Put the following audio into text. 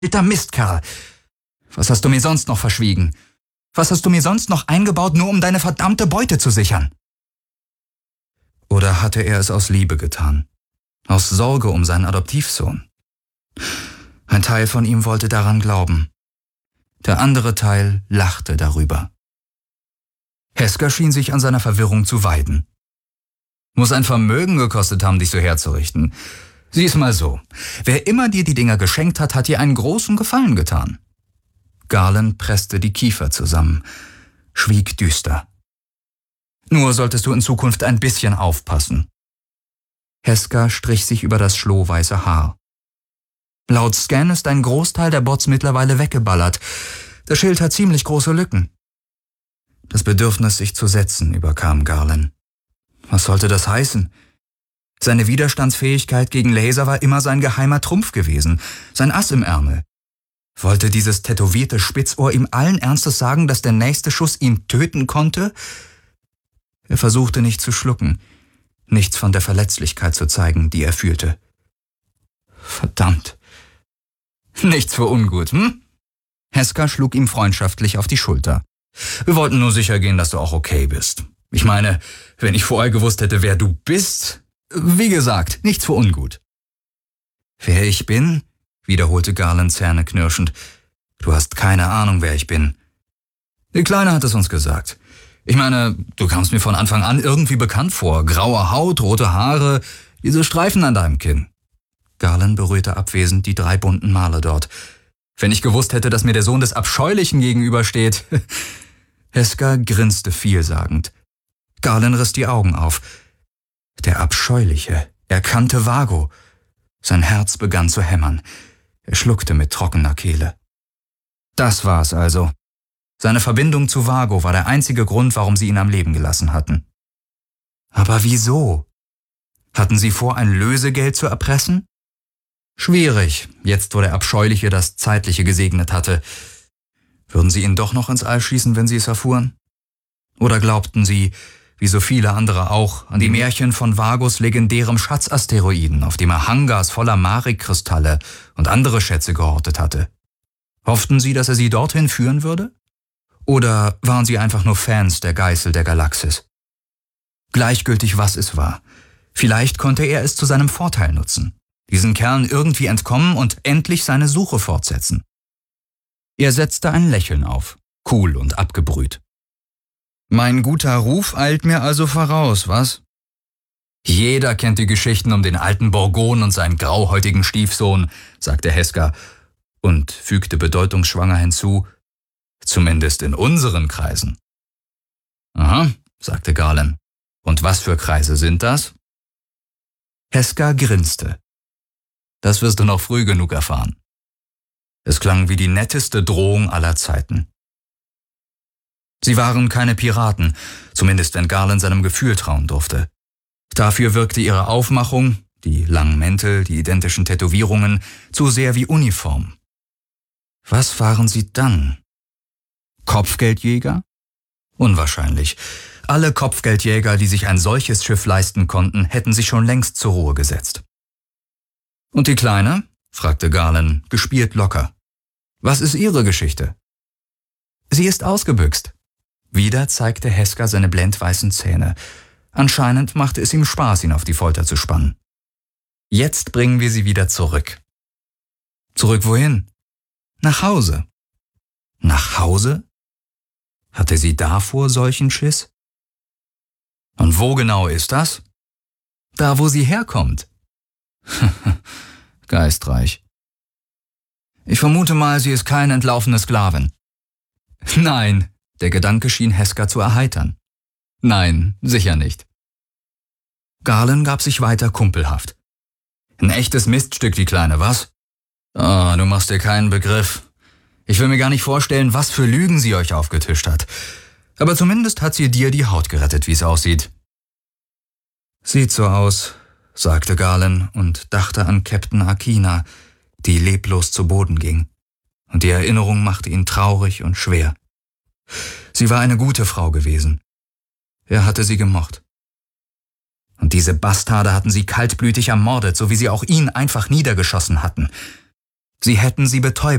Bitter Mistkerl! Was hast du mir sonst noch verschwiegen? Was hast du mir sonst noch eingebaut, nur um deine verdammte Beute zu sichern? Oder hatte er es aus Liebe getan? Aus Sorge um seinen Adoptivsohn? Ein Teil von ihm wollte daran glauben. Der andere Teil lachte darüber. Heska schien sich an seiner Verwirrung zu weiden. Muss ein Vermögen gekostet haben, dich so herzurichten. Sieh's mal so, wer immer dir die Dinger geschenkt hat, hat dir einen großen Gefallen getan. Garland presste die Kiefer zusammen, schwieg düster. Nur solltest du in Zukunft ein bisschen aufpassen. Heska strich sich über das schlohweiße Haar. Laut Scan ist ein Großteil der Bots mittlerweile weggeballert. Das Schild hat ziemlich große Lücken. Das Bedürfnis, sich zu setzen, überkam Garland. Was sollte das heißen? Seine Widerstandsfähigkeit gegen Laser war immer sein geheimer Trumpf gewesen, sein Ass im Ärmel. Wollte dieses tätowierte Spitzohr ihm allen Ernstes sagen, dass der nächste Schuss ihn töten konnte? Er versuchte nicht zu schlucken, nichts von der Verletzlichkeit zu zeigen, die er fühlte. Verdammt. Nichts für ungut, hm? Heska schlug ihm freundschaftlich auf die Schulter. Wir wollten nur sicher gehen, dass du auch okay bist. Ich meine, wenn ich vorher gewusst hätte, wer du bist... Wie gesagt, nichts für ungut. Wer ich bin? Wiederholte Garland zähneknirschend. Du hast keine Ahnung, wer ich bin. Die Kleine hat es uns gesagt. Ich meine, du kamst mir von Anfang an irgendwie bekannt vor. Graue Haut, rote Haare, diese Streifen an deinem Kinn. Garland berührte abwesend die 3 bunten Male dort. Wenn ich gewusst hätte, dass mir der Sohn des Abscheulichen gegenübersteht. Heska grinste vielsagend. Garland riss die Augen auf. Der Abscheuliche, er kannte Vago. Sein Herz begann zu hämmern. Er schluckte mit trockener Kehle. Das war's also. Seine Verbindung zu Vago war der einzige Grund, warum sie ihn am Leben gelassen hatten. Aber wieso? Hatten sie vor, ein Lösegeld zu erpressen? Schwierig, jetzt wo der Abscheuliche das Zeitliche gesegnet hatte. Würden sie ihn doch noch ins All schießen, wenn sie es erfuhren? Oder glaubten sie, wie so viele andere auch, an die Märchen von Vagos legendärem Schatzasteroiden, auf dem er Hangars voller Marek-Kristalle und andere Schätze gehortet hatte? Hofften sie, dass er sie dorthin führen würde? Oder waren sie einfach nur Fans der Geißel der Galaxis? Gleichgültig, was es war. Vielleicht konnte er es zu seinem Vorteil nutzen, diesen Kerlen irgendwie entkommen und endlich seine Suche fortsetzen. Er setzte ein Lächeln auf, cool und abgebrüht. Mein guter Ruf eilt mir also voraus, was? Jeder kennt die Geschichten um den alten Borgon und seinen grauhäutigen Stiefsohn, sagte Heska und fügte bedeutungsschwanger hinzu, zumindest in unseren Kreisen. Aha, sagte Garland. Und was für Kreise sind das? Heska grinste. Das wirst du noch früh genug erfahren. Es klang wie die netteste Drohung aller Zeiten. Sie waren keine Piraten, zumindest wenn Garland seinem Gefühl trauen durfte. Dafür wirkte ihre Aufmachung, die langen Mäntel, die identischen Tätowierungen, zu sehr wie Uniform. Was waren sie dann? Kopfgeldjäger? Unwahrscheinlich. Alle Kopfgeldjäger, die sich ein solches Schiff leisten konnten, hätten sich schon längst zur Ruhe gesetzt. Und die Kleine? Fragte Garland, gespielt locker. Was ist ihre Geschichte? Sie ist ausgebüxt. Wieder zeigte Heska seine blendweißen Zähne. Anscheinend machte es ihm Spaß, ihn auf die Folter zu spannen. Jetzt bringen wir sie wieder zurück. Zurück wohin? Nach Hause. Nach Hause? Hatte sie davor solchen Schiss? Und wo genau ist das? Da, wo sie herkommt. Geistreich. Ich vermute mal, sie ist keine entlaufene Sklavin. Nein, der Gedanke schien Heska zu erheitern. Nein, sicher nicht. Garland gab sich weiter kumpelhaft. Ein echtes Miststück, die Kleine, was? Oh, du machst dir keinen Begriff. Ich will mir gar nicht vorstellen, was für Lügen sie euch aufgetischt hat. Aber zumindest hat sie dir die Haut gerettet, wie es aussieht. Sieht so aus, sagte Garland und dachte an Captain Akina, die leblos zu Boden ging. Und die Erinnerung machte ihn traurig und schwer. Sie war eine gute Frau gewesen. Er hatte sie gemocht. Und diese Bastarde hatten sie kaltblütig ermordet, so wie sie auch ihn einfach niedergeschossen hatten. Sie hätten sie betäubt